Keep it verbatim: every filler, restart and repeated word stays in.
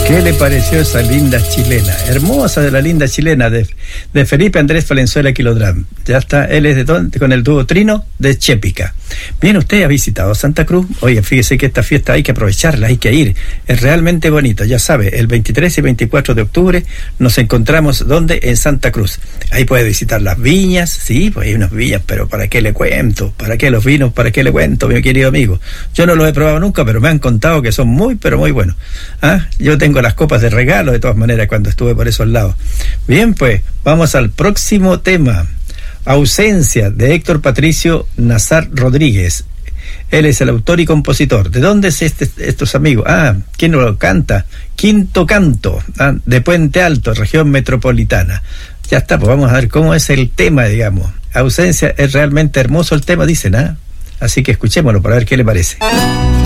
¿Qué le pareció esa linda chilena? Hermosa de la linda chilena de, de Felipe Andrés Valenzuela Kilodrán. Ya está, él es de donde, con el dúo Trino de Chépica. Bien, usted ha visitado Santa Cruz. Oye, fíjese que esta fiesta hay que aprovecharla, hay que ir. Es realmente bonita, ya sabe, el veintitrés y veinticuatro de octubre nos encontramos, ¿dónde? En Santa Cruz. Ahí puede visitar las viñas, sí, pues hay unas viñas, pero ¿para qué le cuento? ¿Para qué los vinos? ¿Para qué le cuento, mi querido amigo? Yo no los he probado nunca, pero me han contado que son muy, pero muy buenos. ¿Ah? Yo tengo las copas de regalo de todas maneras cuando estuve por esos lados. Bien, pues vamos al próximo tema. Ausencia, de Héctor Patricio Nazar Rodríguez. Él es el autor y compositor. ¿De dónde es este, estos amigos? Ah, ¿quién lo canta? Quinto Canto, ¿ah? De Puente Alto, región metropolitana. Ya está, pues vamos a ver cómo es el tema, digamos. Ausencia, es realmente hermoso el tema, dicen, ¿ah? Así que escuchémoslo para ver qué le parece.